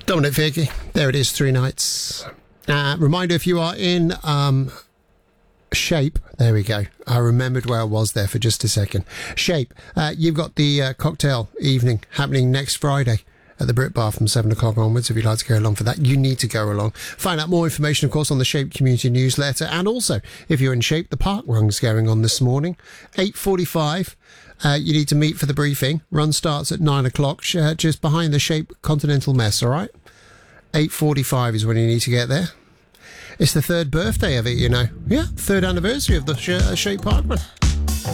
Dominic Fierke. There it is, 3 nights. Reminder, if you are in Shape, there we go. I remembered where I was there for just a second. Shape, you've got the cocktail evening happening next Friday at the Brit Bar from 7 o'clock onwards. If you'd like to go along for that, you need to go along. Find out more information, of course, on the Shape community newsletter. And also, if you're in Shape, the park run's going on this morning, 8:45. You need to meet for the briefing. Run starts at 9 o'clock, just behind the Shape Continental Mess, all right? 8:45 is when you need to get there. It's the 3rd birthday of it, you know. Yeah, 3rd anniversary of the Shape Park Run.